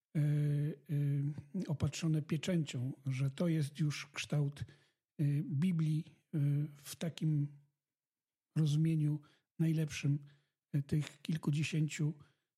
opatrzone pieczęcią, że to jest już kształt Biblii w takim rozumieniu najlepszym tych kilkudziesięciu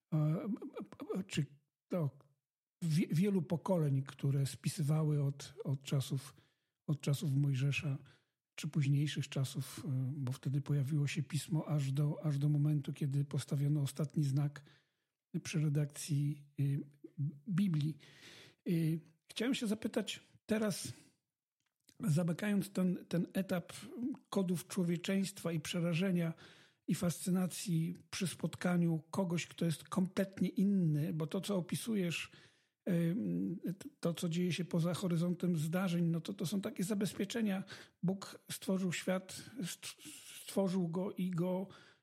czy no, wielu pokoleń, które spisywały od, od czasów od czasów Mojżesza czy późniejszych czasów, bo wtedy pojawiło się pismo aż do, aż do momentu, kiedy postawiono ostatni znak przy redakcji Biblii. Chciałem się zapytać teraz, zamykając ten, ten etap kodów człowieczeństwa i przerażenia i fascynacji przy spotkaniu kogoś, kto jest kompletnie inny, bo to, co opisujesz, to, co dzieje się poza horyzontem zdarzeń, no to to są takie zabezpieczenia. Bóg stworzył świat, stworzył go i go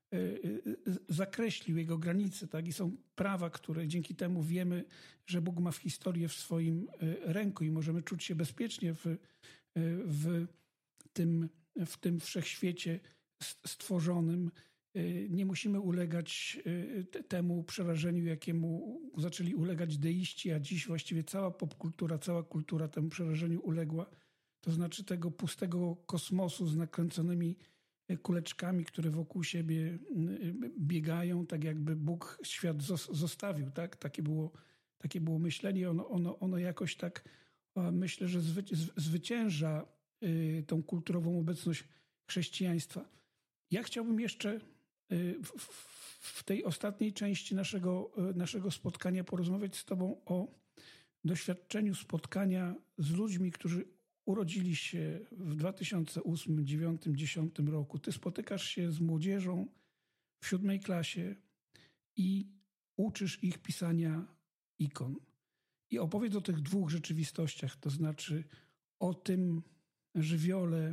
zakreślił, jego granice, tak? I są prawa, które dzięki temu wiemy, że Bóg ma w historię w swoim ręku i możemy czuć się bezpiecznie w, w, tym, w tym wszechświecie stworzonym. Nie musimy ulegać temu przerażeniu, jakiemu zaczęli ulegać deiści, a dziś właściwie cała popkultura, cała kultura temu przerażeniu uległa. To znaczy tego pustego kosmosu z nakręconymi kuleczkami, które wokół siebie biegają, tak jakby Bóg świat zostawił. Tak? Takie było, takie było myślenie. Ono, ono, ono jakoś tak, myślę, że zwy, zwycięża tą kulturową obecność chrześcijaństwa. Ja chciałbym jeszcze w, w tej ostatniej części naszego, naszego spotkania porozmawiać z tobą o doświadczeniu spotkania z ludźmi, którzy urodzili się w dwa tysiące ósmym, dziewiątym, dziesiątym roku. Ty spotykasz się z młodzieżą w siódmej klasie i uczysz ich pisania ikon. I opowiedz o tych dwóch rzeczywistościach, to znaczy o tym żywiole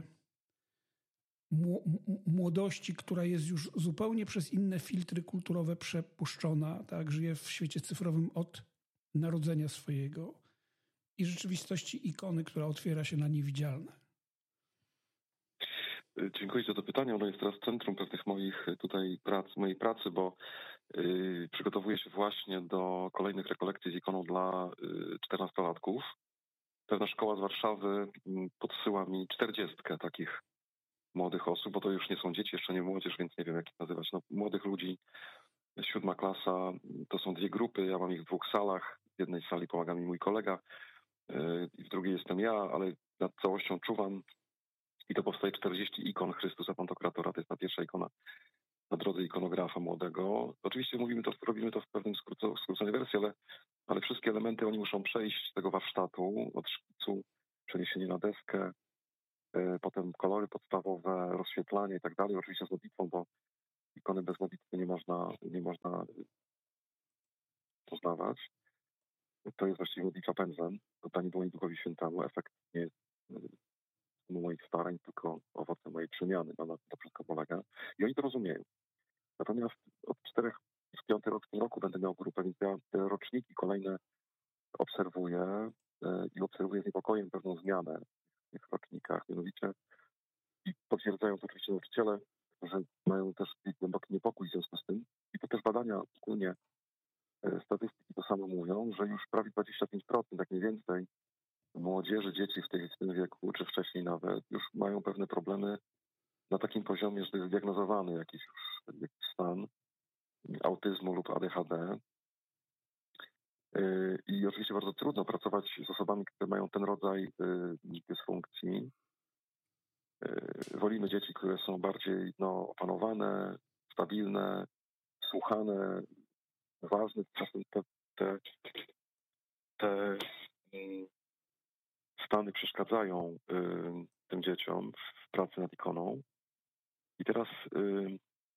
młodości, która jest już zupełnie przez inne filtry kulturowe przepuszczona, tak, żyje w świecie cyfrowym od narodzenia swojego, i rzeczywistości ikony, która otwiera się na niewidzialne. Dziękuję za to pytanie. Ono jest teraz centrum pewnych moich tutaj prac, mojej pracy, bo yy, przygotowuję się właśnie do kolejnych rekolekcji z ikoną dla yy, czternastolatków. Pewna szkoła z Warszawy podsyła mi czterdziestkę takich młodych osób, bo to już nie są dzieci, jeszcze nie młodzież, więc nie wiem, jak ich nazywać. No, młodych ludzi, siódma klasa, to są dwie grupy, ja mam ich w dwóch salach. W jednej sali pomaga mi mój kolega i w drugiej jestem ja, ale nad całością czuwam i to powstaje czterdzieści ikon Chrystusa Pantokratora. To jest ta pierwsza ikona na drodze ikonografa młodego. Oczywiście mówimy to, robimy to w pewnym skróco, skróconej wersji, ale, ale wszystkie elementy oni muszą przejść z tego warsztatu, od szkicu, przeniesienie na deskę, y, potem kolory podstawowe, rozświetlanie i tak dalej. Oczywiście z modlitwą, bo ikony bez modlitwy nie można, nie można poznawać. To jest właściwie modlitwa pędzlem, oddanie dłoni Duchowi Świętemu. Efekt nie jest y, moich starań, tylko owoce mojej przemiany. Na to wszystko polega. I oni to rozumieją. Natomiast od czterech, z piąty rok w tym roku będę miał grupę, więc ja te roczniki kolejne obserwuję y, i obserwuję z niepokojem pewną zmianę w tych rocznikach. Mianowicie i potwierdzają to oczywiście nauczyciele, że mają też głęboki niepokój w związku z tym. I to też badania ogólnie statystyki to samo mówią, że już prawie dwadzieścia pięć procent, jak mniej więcej, młodzieży, dzieci w, tej, w tym wieku, czy wcześniej nawet, już mają pewne problemy na takim poziomie, że jest zdiagnozowany jakiś już jakiś stan autyzmu lub A D H D. I oczywiście bardzo trudno pracować z osobami, które mają ten rodzaj dysfunkcji. Wolimy dzieci, które są bardziej no, opanowane, stabilne, słuchane, ważne. Czasem te, te, te stany przeszkadzają y, tym dzieciom w pracy nad ikoną. I teraz y,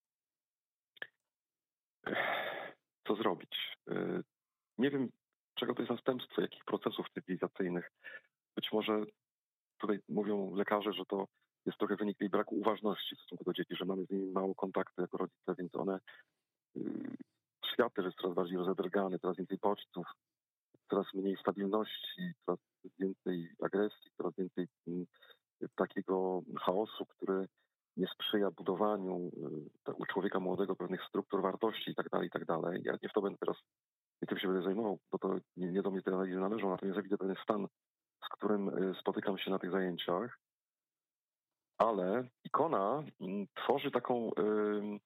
co zrobić? Y, nie wiem, czego to jest następstwo, jakich procesów cywilizacyjnych. Być może tutaj mówią lekarze, że to jest trochę wynik tej braku uważności w stosunku do dzieci, że mamy z nimi mało kontaktu jako rodzice, więc one y, świat też jest coraz bardziej rozedrgany, coraz więcej bodźców, coraz mniej stabilności, coraz więcej agresji, coraz więcej y, takiego chaosu, który nie sprzyja budowaniu y, u człowieka młodego pewnych struktur wartości i tak dalej, i tak dalej. Ja nie w to będę teraz, nie tym się będę zajmował, bo to nie, nie do mnie te analizy należą, natomiast ja widzę pewien stan, z którym y, spotykam się na tych zajęciach, ale ikona y, tworzy taką, y,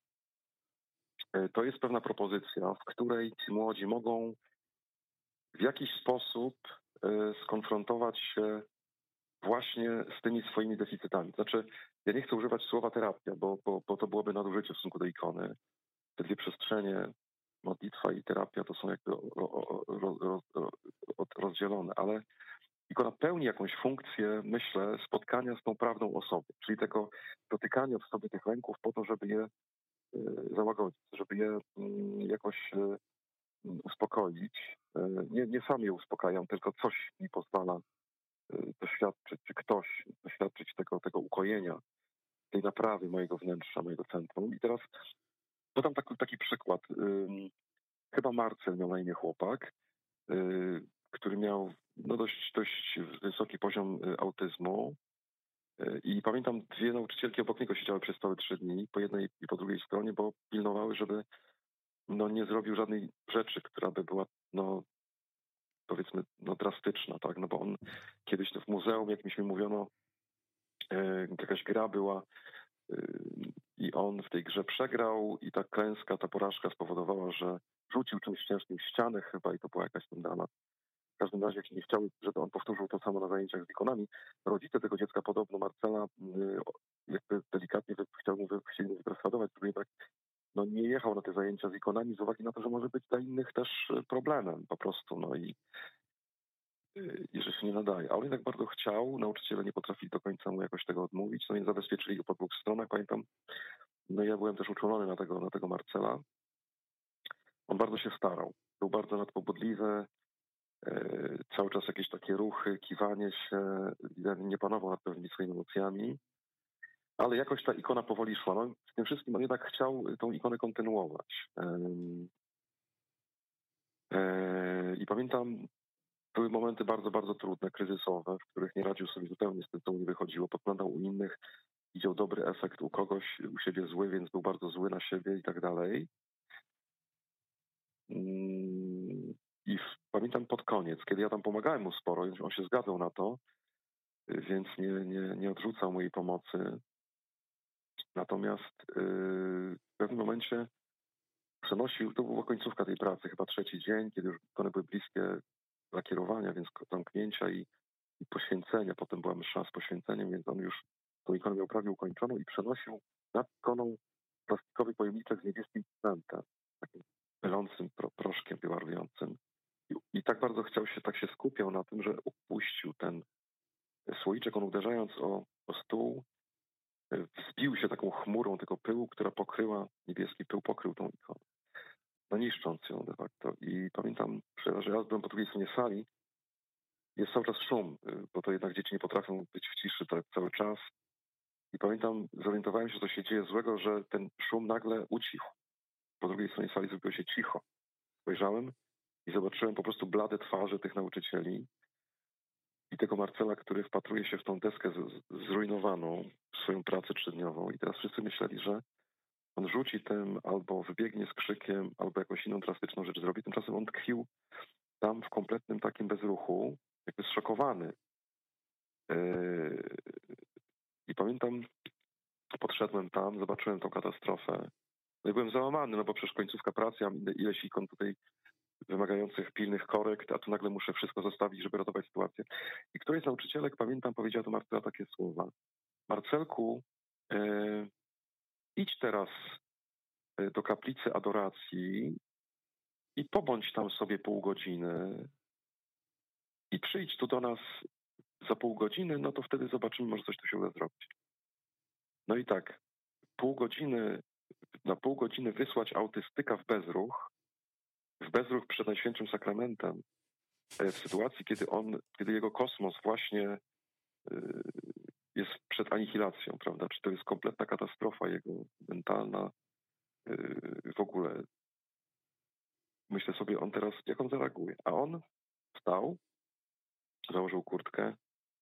y, to jest pewna propozycja, w której ci młodzi mogą w jakiś sposób y, skonfrontować się właśnie z tymi swoimi deficytami. Znaczy, ja nie chcę używać słowa terapia, bo, bo, bo to byłoby nadużycie w stosunku do ikony. Te dwie przestrzenie, modlitwa i terapia, to są jakby ro, ro, ro, ro, rozdzielone, ale ikona pełni jakąś funkcję, myślę, spotkania z tą prawdą osobą, czyli tego dotykania w sobie tych lęków po to, żeby je y, załagodzić, żeby je y, jakoś y, uspokoić. Y, nie, nie sam je uspokajam, tylko coś mi pozwala doświadczyć, czy ktoś doświadczyć tego, tego ukojenia, tej naprawy mojego wnętrza, mojego centrum. I teraz podam taki, taki przykład. Chyba Marcel miał na imię chłopak, który miał no dość, dość wysoki poziom autyzmu. I pamiętam, dwie nauczycielki obok niego siedziały przez całe trzy dni, po jednej i po drugiej stronie, bo pilnowały, żeby no, nie zrobił żadnej rzeczy, która by była no, powiedzmy, no drastyczna, tak, no bo on kiedyś w muzeum, jak mi mówiono, e, jakaś gra była e, i on w tej grze przegrał i ta klęska, ta porażka spowodowała, że rzucił czymś ciężkim w ścianę chyba i to była jakaś tam dramat. W każdym razie, jak nie chciały, żeby on powtórzył to samo na zajęciach z ikonami, rodzice tego dziecka, podobno Marcela, e, jakby delikatnie chciał mu, chcieli mu wyperswadować, żeby tak no nie jechał na te zajęcia z ikonami z uwagi na to, że może być dla innych też problemem po prostu, no i i że się nie nadaje. A on jednak bardzo chciał, nauczyciele nie potrafili do końca mu jakoś tego odmówić, no i zabezpieczyli go po dwóch stronach, pamiętam. No ja byłem też uczulony na tego, na tego Marcela. On bardzo się starał. Był bardzo nadpobudliwy, e, cały czas jakieś takie ruchy, kiwanie się, nie panował nad pewnymi swoimi emocjami, ale jakoś ta ikona powoli szła. No, z tym wszystkim on jednak chciał tą ikonę kontynuować. E, e, I pamiętam, były momenty bardzo, bardzo trudne, kryzysowe, w których nie radził sobie zupełnie z tym, co mu nie wychodziło. Podglądał u innych, widział dobry efekt u kogoś, u siebie zły, więc był bardzo zły na siebie i tak dalej. I w, pamiętam pod koniec, kiedy ja tam pomagałem mu sporo, on się zgadzał na to, więc nie, nie, nie odrzucał mojej pomocy. Natomiast yy, w pewnym momencie przenosił, to była końcówka tej pracy, chyba trzeci dzień, kiedy już ikony były bliskie lakierowania, więc zamknięcia i, i poświęcenia. Potem była msza z poświęceniem, więc on już tą ikonę miał prawie ukończoną i przenosił nad ikoną plastikowy pojemniczek z niebieskim cementem, takim pylącym pro, proszkiem piłarującym. I, I tak bardzo chciał się, tak się skupiał na tym, że upuścił ten słoiczek. On uderzając o, o stół, wzbił się taką chmurą tego pyłu, która pokryła, niebieski pył pokrył tą ikonę, no niszcząc ją de facto. I pamiętam, że ja byłem po drugiej stronie sali, jest cały czas szum, bo to jednak dzieci nie potrafią być w ciszy tak cały czas. I pamiętam, zorientowałem się, że to się dzieje złego, że ten szum nagle ucichł. Po drugiej stronie sali zrobiło się cicho. Spojrzałem i zobaczyłem po prostu blade twarze tych nauczycieli i tego Marcela, który wpatruje się w tą deskę z, zrujnowaną, w swoją pracę trzydniową. I teraz wszyscy myśleli, że on rzuci tym, albo wybiegnie z krzykiem, albo jakąś inną drastyczną rzecz zrobi. Tymczasem on tkwił tam w kompletnym takim bezruchu, jakby zszokowany. Yy... I pamiętam, podszedłem tam, zobaczyłem tą katastrofę. No i byłem załamany, no bo przecież końcówka pracy, ja mam ileś ikon tutaj wymagających pilnych korekt, a tu nagle muszę wszystko zostawić, żeby ratować sytuację. I któryś z nauczycielek, pamiętam, powiedziała do Marcela takie słowa. Marcelku, yy, idź teraz do kaplicy adoracji i pobądź tam sobie pół godziny i przyjdź tu do nas za pół godziny, no to wtedy zobaczymy, może coś tu się uda zrobić. No i tak, pół godziny, na pół godziny wysłać autystyka w bezruch, w bezruch przed Najświętszym Sakramentem, w sytuacji, kiedy on, kiedy jego kosmos właśnie jest przed anihilacją, prawda? Czy to jest kompletna katastrofa jego mentalna, w ogóle. Myślę sobie, on teraz, jak on zareaguje. A on wstał, założył kurtkę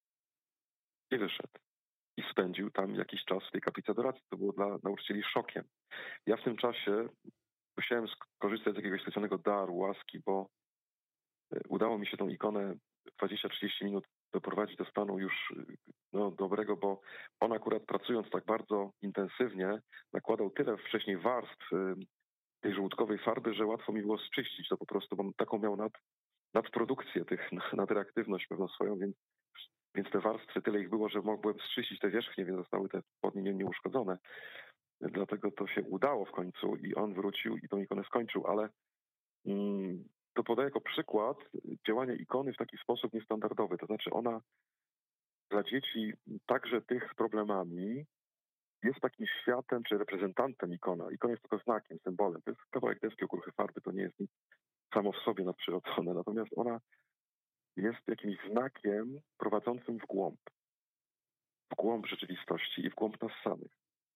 i wyszedł. I spędził tam jakiś czas w tej kaplicy adoracji. To było dla nauczycieli szokiem. Ja w tym czasie musiałem skorzystać z jakiegoś specjalnego daru, łaski, bo udało mi się tą ikonę dwadzieścia trzydzieści minut doprowadzić do stanu już no, dobrego, bo on akurat pracując tak bardzo intensywnie nakładał tyle wcześniej warstw tej żołądkowej farby, że łatwo mi było zczyścić to po prostu, bo taką miał nad, nadprodukcję tych, nadreaktywność pewną swoją, więc, więc te warstwy, tyle ich było, że mogłem zczyścić te wierzchnie, więc zostały te spodnie nieuszkodzone. Dlatego to się udało w końcu i on wrócił i tą ikonę skończył, ale mm, to podaję jako przykład działania ikony w taki sposób niestandardowy. To znaczy ona dla dzieci, także tych z problemami, jest takim światem czy reprezentantem ikona. Ikona jest tylko znakiem, symbolem. To jest kawałek deski, okruchy farby, to nie jest nic samo w sobie nadprzyrodzone. Natomiast ona jest jakimś znakiem prowadzącym w głąb. W głąb rzeczywistości i w głąb nas samych.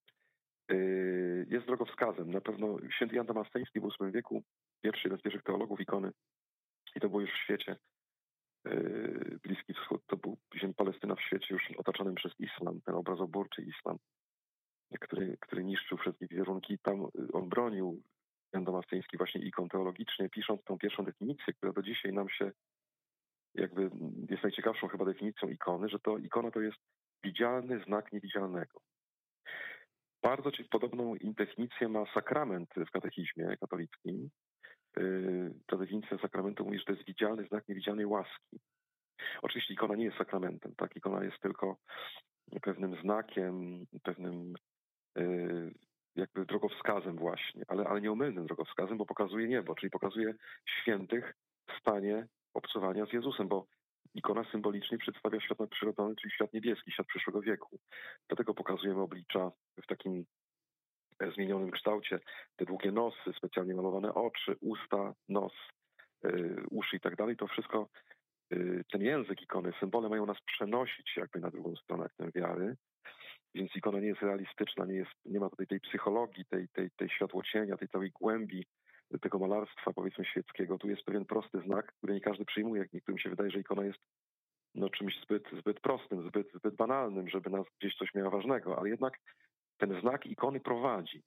Jest drogowskazem. Na pewno święty Jan Damasceński w ósmym wieku, pierwszy jeden z pierwszych teologów ikony, i to było już w świecie. Bliski Wschód to był ziem Palestyna w świecie już otaczonym przez islam, ten obrazoburczy islam, który, który niszczył wszystkie wizerunki. Tam on bronił, Jan Damasceński, właśnie ikon teologicznie, pisząc tą pierwszą definicję, która do dzisiaj nam się jakby jest najciekawszą chyba definicją ikony, że to ikona to jest widzialny znak niewidzialnego. Bardzo podobną definicję ma sakrament w katechizmie katolickim. Ta definicja sakramentu mówi, że to jest widzialny znak niewidzialnej łaski. Oczywiście ikona nie jest sakramentem, tak? Ikona jest tylko pewnym znakiem, pewnym jakby drogowskazem właśnie, ale, ale nieomylnym drogowskazem, bo pokazuje niebo, czyli pokazuje świętych w stanie obcowania z Jezusem, bo ikona symbolicznie przedstawia świat nadprzyrodzony, czyli świat niebieski, świat przyszłego wieku. Dlatego pokazujemy oblicza w takim zmienionym kształcie, te długie nosy, specjalnie malowane oczy, usta, nos, yy, uszy i tak dalej. To wszystko, yy, ten język ikony, symbole mają nas przenosić jakby na drugą stronę aktem wiary, więc ikona nie jest realistyczna, nie, jest, nie ma tutaj tej psychologii, tej, tej, tej światłocienia, tej całej głębi tego malarstwa, powiedzmy, świeckiego. Tu jest pewien prosty znak, który nie każdy przyjmuje. Niektórym się wydaje, że ikona jest no, czymś zbyt, zbyt prostym, zbyt, zbyt banalnym, żeby nas gdzieś coś miała ważnego, ale jednak ten znak ikony prowadzi.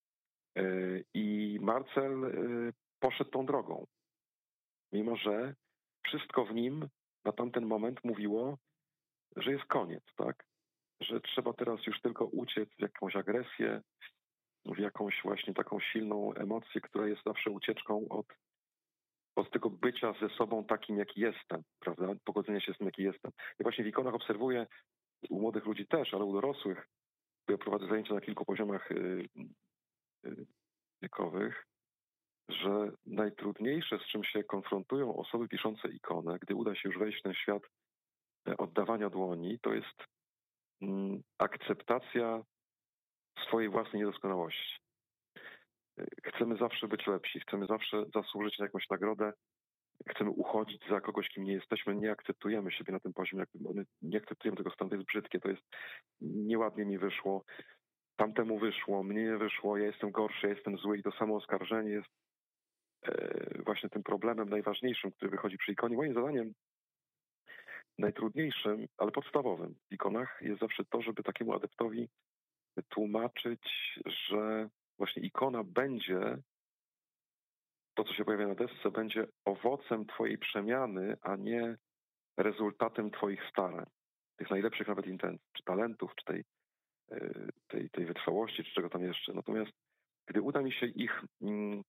I Marcel poszedł tą drogą, mimo że wszystko w nim na tamten moment mówiło, że jest koniec, tak? Że trzeba teraz już tylko uciec w jakąś agresję, w jakąś właśnie taką silną emocję, która jest zawsze ucieczką od, od tego bycia ze sobą takim, jaki jestem, prawda? Pogodzenia się z tym, jaki jestem. Ja właśnie w ikonach obserwuję, u młodych ludzi też, ale u dorosłych, bo ja prowadzę zajęcia na kilku poziomach wiekowych, że najtrudniejsze, z czym się konfrontują osoby piszące ikonę, gdy uda się już wejść w ten świat oddawania dłoni, to jest mm, akceptacja swojej własnej niedoskonałości. Chcemy zawsze być lepsi, chcemy zawsze zasłużyć na jakąś nagrodę, chcemy uchodzić za kogoś, kim nie jesteśmy, nie akceptujemy siebie na tym poziomie, nie akceptujemy tego stanu, to jest brzydkie, to jest nieładnie mi wyszło, tamtemu wyszło, mnie nie wyszło, ja jestem gorszy, ja jestem zły i to samo oskarżenie jest e, właśnie tym problemem najważniejszym, który wychodzi przy ikonie. Moim zadaniem najtrudniejszym, ale podstawowym w ikonach jest zawsze to, żeby takiemu adeptowi tłumaczyć, że właśnie ikona będzie, to co się pojawia na desce, będzie owocem twojej przemiany, a nie rezultatem twoich starań. Tych najlepszych nawet intencji, czy talentów, czy tej, tej, tej wytrwałości, czy czego tam jeszcze. Natomiast gdy uda mi się ich mm,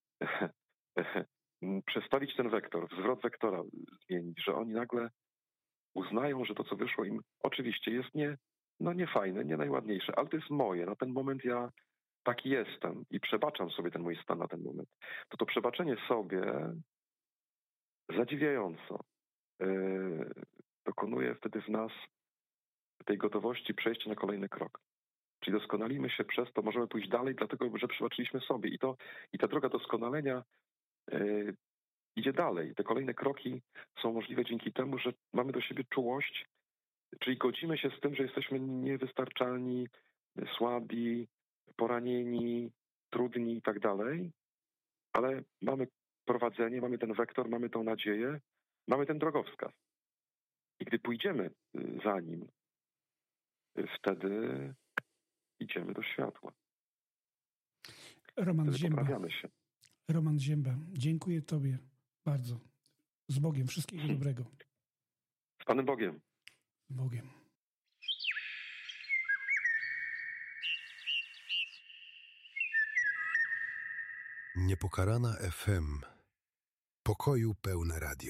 przestawić ten wektor, zwrot wektora zmienić, że oni nagle uznają, że to, co wyszło im, oczywiście jest nie, no nie fajne, nie najładniejsze, ale to jest moje. Na ten moment ja taki jestem i przebaczam sobie ten mój stan na ten moment. To to przebaczenie sobie zadziwiająco yy, dokonuje wtedy w nas tej gotowości przejścia na kolejny krok. Czyli doskonalimy się przez to, możemy pójść dalej, dlatego że przebaczyliśmy sobie. I, to, i ta droga doskonalenia yy, idzie dalej. Te kolejne kroki są możliwe dzięki temu, że mamy do siebie czułość, czyli godzimy się z tym, że jesteśmy niewystarczalni, słabi, poranieni, trudni i tak dalej, ale mamy prowadzenie, mamy ten wektor, mamy tą nadzieję, mamy ten drogowskaz. I gdy pójdziemy za nim, wtedy idziemy do światła. Roman wtedy Zięba. poprawiamy się. Roman Zięba, dziękuję Tobie bardzo. Z Bogiem. Wszystkiego hmm. dobrego. Z Panem Bogiem. Z Bogiem. Niepokalana F M. Pokoju pełne radio.